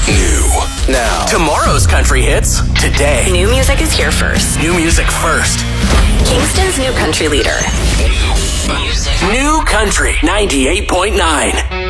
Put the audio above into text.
New. Now. Tomorrow's country hits. Today. New music is here first. New music first. Kingston's new country leader. New Country 98.9.